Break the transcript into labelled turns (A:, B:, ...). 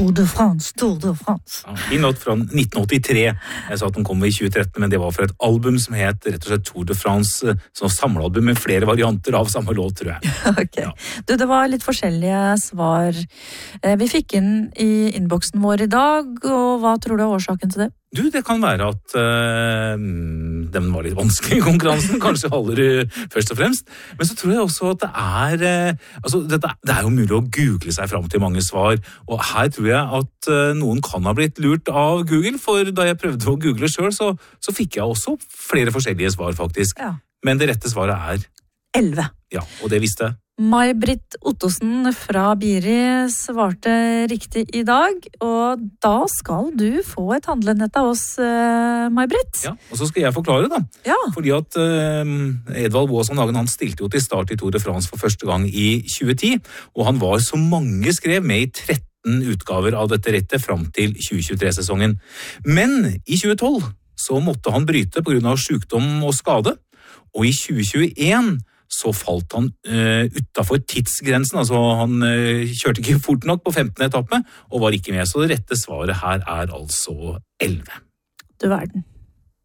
A: Tour de France.
B: Ja, fin låt fra 1983. Jeg sa at den kom i 2013, men det var for et album som het rett og slett Tour de France, som samlealbum med flere varianter av samme låt, tror jeg.
A: Ok. Ja. Du, det var litt forskjellige svar vi fikk inn i innboksen vår i dag, og hva tror du er årsaken til det?
B: Du, det kan være at den var litt vanskelig i konkurransen, kanskje Hallerud først og fremst. Men så tror jeg også at det er jo mulig å google seg fram til mange svar. Og her tror jeg at noen kan ha blitt lurt av Google, for da jeg prøvde å google selv, så fikk jeg også flere forskjellige svar faktisk.
A: Ja.
B: Men det rette svaret er
A: 11.
B: Ja, og det visste jeg.
A: May-Britt Ottosen fra Biri svarte riktig i dag, og da skal du få et handlenett av oss, May-Britt.
B: Ja, og så skal jeg forklare da.
A: Ja.
B: Fordi at Edvald Boasson Hagen, han stilte jo til start i Tour de France for første gang i 2010, og han var, som mange skrev, med i 13 utgaver av dette rettet fram til 2023-sesongen. Men i 2012 så måtte han bryte på grunn av sykdom og skade, og i 2021 så falt han utenfor tidsgrensen, altså han kjørte ikke fort nok på 15. etappe, og var ikke med, så det rette svaret her er altså 11.
A: Du verden.